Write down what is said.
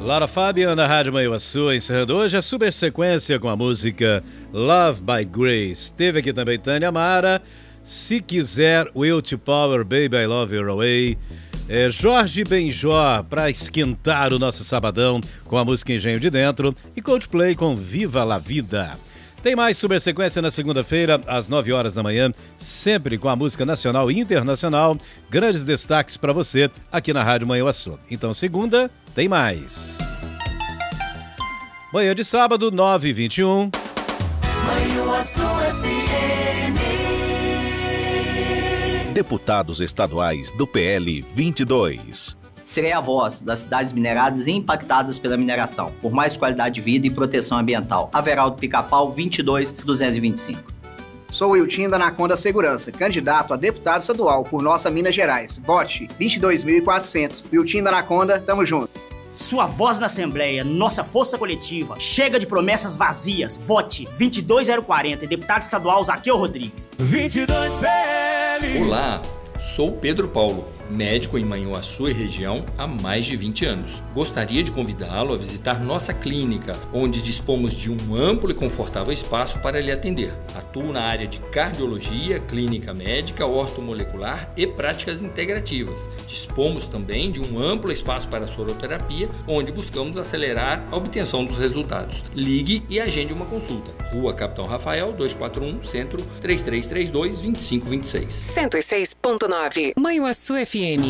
Laura Fabian na Rádio Manhuaçu, encerrando hoje a super sequência com a música Love by Grace. Teve aqui também Tânia Mara, Se Quiser, Will to Power, Baby I Love Your Away. Jorge Benjó para esquentar o nosso sabadão com a música Engenho de Dentro e Coldplay com Viva la Vida. Tem mais super sequência na segunda-feira, às 9 horas da manhã, sempre com a música nacional e internacional. Grandes destaques para você aqui na Rádio Manhuaçu. Então, segunda, tem mais. Manhã de sábado, 9h21. Manhuaçu FM. Deputados estaduais do PL 22. Serei a voz das cidades mineradas e impactadas pela mineração, por mais qualidade de vida e proteção ambiental. Averaldo Pica-Pau, 22.225. Sou Wiltim da Anaconda Segurança, candidato a deputado estadual por nossa Minas Gerais. Vote 22.400. Wiltim da Anaconda, tamo junto. Sua voz na Assembleia, nossa força coletiva. Chega de promessas vazias. Vote 22.040. Deputado estadual Zaqueu Rodrigues. 22 PL. Olá, sou Pedro Paulo, médico em Manhuaçu e região há mais de 20 anos. Gostaria de convidá-lo a visitar nossa clínica, onde dispomos de um amplo e confortável espaço para lhe atender. Atuo na área de cardiologia, clínica médica, ortomolecular e práticas integrativas. Dispomos também de um amplo espaço para soroterapia, onde buscamos acelerar a obtenção dos resultados. Ligue e agende uma consulta. Rua Capitão Rafael, 241, Centro, 3332-2526. 106.9 Manhuaçu FM.